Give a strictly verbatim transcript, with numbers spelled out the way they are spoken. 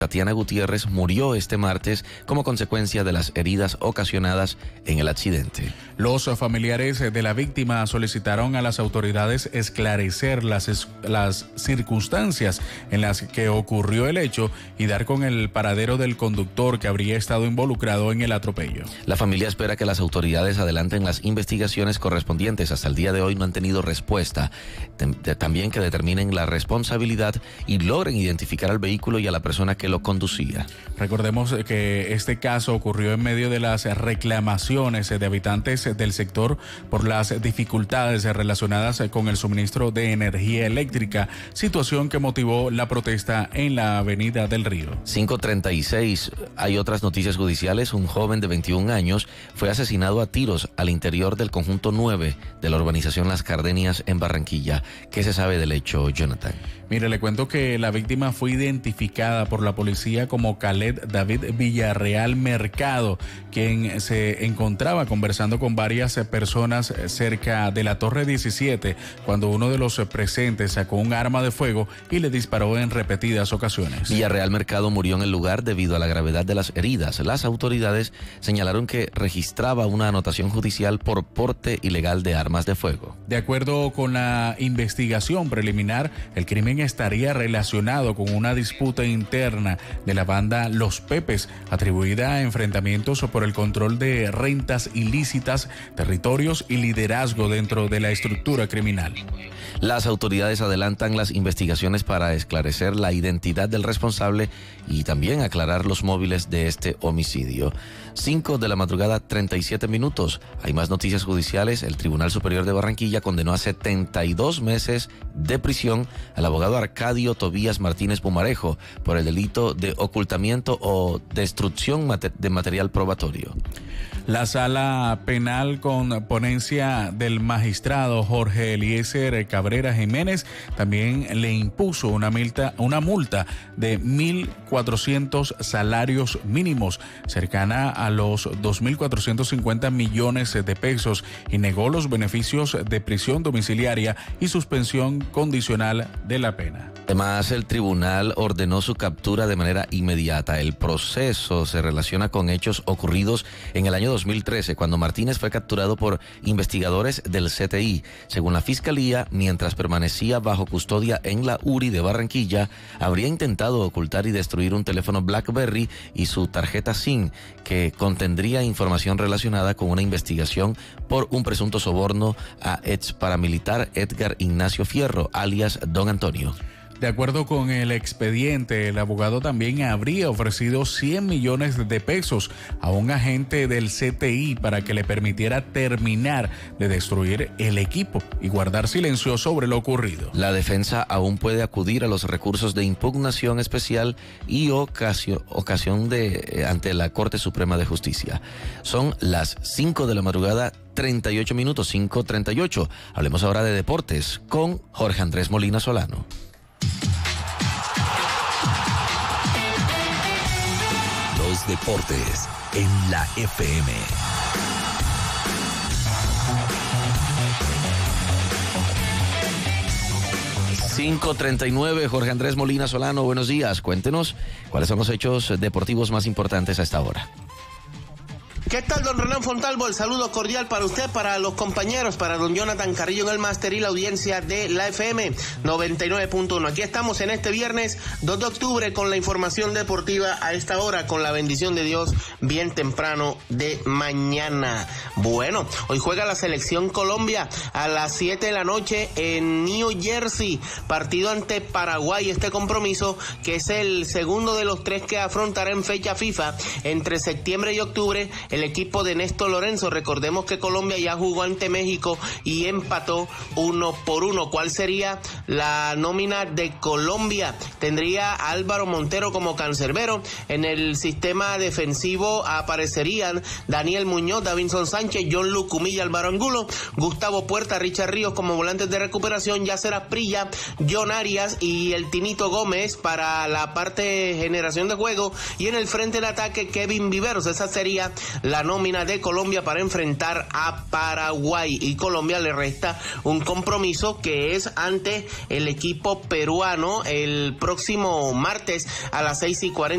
Tatiana Gutiérrez murió este martes como consecuencia de las heridas ocasionadas en el accidente. Los familiares de la víctima solicitaron a las autoridades esclarecer las, las circunstancias en las que ocurrió el hecho y dar con el paradero del conductor que habría estado involucrado en el atropello. La familia espera que las autoridades adelanten las investigaciones correspondientes. Hasta el día de hoy no han tenido respuesta. También que determinen la responsabilidad y logren identificar al vehículo y a la persona que lo conducía. Recordemos que este caso ocurrió en medio de las reclamaciones de habitantes del sector por las dificultades relacionadas con el suministro de energía eléctrica, situación que motivó la protesta en la Avenida del Río. cinco treinta y seis, hay otras noticias judiciales. Un joven de veintiún años fue asesinado a tiros al interior del conjunto nueve de la urbanización Las Cardenias en Barranquilla. ¿Qué se sabe del hecho, Jonathan? Mire, le cuento que la víctima fue identificada por la policía como Khaled David Villarreal Mercado, quien se encontraba conversando con varias personas cerca de la Torre diecisiete cuando uno de los presentes sacó un arma de fuego y le disparó en repetidas ocasiones. Villarreal Mercado murió en el lugar debido a la gravedad de las heridas. Las autoridades señalaron que registraba una anotación judicial por porte ilegal de armas de fuego. De acuerdo con la investigación preliminar, el crimen estaría relacionado con una disputa interna de la banda Los Pepes, atribuida a enfrentamientos por el control de rentas ilícitas, territorios y liderazgo dentro de la estructura criminal. Las autoridades adelantan las investigaciones para esclarecer la identidad del responsable y también aclarar los móviles de este homicidio. cinco de la madrugada, treinta y siete minutos. Hay más noticias judiciales. El Tribunal Superior de Barranquilla condenó a setenta y dos meses de prisión al abogado Arcadio Tobías Martínez Pumarejo por el delito de ocultamiento o destrucción de material probatorio. La sala penal con ponencia del magistrado Jorge Eliezer Cabrera Jiménez también le impuso una multa, una multa de mil cuatrocientos salarios mínimos, cercana a los dos mil cuatrocientos cincuenta millones de pesos, y negó los beneficios de prisión domiciliaria y suspensión condicional de la pena. Además, el tribunal ordenó su captura de manera inmediata. El proceso se relaciona con hechos ocurridos en el año dos mil trece, cuando Martínez fue capturado por investigadores del C T I. Según la Fiscalía, mientras permanecía bajo custodia en la U R I de Barranquilla, habría intentado ocultar y destruir un teléfono BlackBerry y su tarjeta SIM, que contendría información relacionada con una investigación por un presunto soborno a ex paramilitar Edgar Ignacio Fierro, alias Don Antonio. De acuerdo con el expediente, el abogado también habría ofrecido cien millones de pesos a un agente del C T I para que le permitiera terminar de destruir el equipo y guardar silencio sobre lo ocurrido. La defensa aún puede acudir a los recursos de impugnación especial y ocasión, ocasión de ante la Corte Suprema de Justicia. Son las cinco de la madrugada, treinta y ocho minutos, cinco treinta y ocho. Hablemos ahora de deportes con Jorge Andrés Molina Solano. Los deportes en la F M. cinco treinta y nueve, Jorge Andrés Molina Solano, buenos días. Cuéntenos cuáles son los hechos deportivos más importantes a esta hora. ¿Qué tal, don Renan Fontalvo? El saludo cordial para usted, para los compañeros, para don Jonathan Carrillo en el máster y la audiencia de la F M noventa y nueve punto uno. Aquí estamos en este viernes dos de octubre con la información deportiva a esta hora, con la bendición de Dios bien temprano de mañana. Bueno, hoy juega la selección Colombia a las siete de la noche en New Jersey, partido ante Paraguay. Este compromiso, que es el segundo de los tres que afrontará en fecha FIFA entre septiembre y octubre el equipo de Néstor Lorenzo. Recordemos que Colombia ya jugó ante México y empató uno por uno. ¿Cuál sería la nómina de Colombia? Tendría a Álvaro Montero como cancerbero. En el sistema defensivo aparecerían Daniel Muñoz, Davinson Sánchez, John Lucumilla, Álvaro Angulo, Gustavo Puerta, Richard Ríos como volantes de recuperación, Yasser Asprilla, John Arias y el Tinito Gómez para la parte de generación de juego, y en el frente de ataque Kevin Viveros. Esa sería la nómina de Colombia para enfrentar a Paraguay, y Colombia le resta un compromiso que es ante el equipo peruano el próximo martes a las seis y cuarenta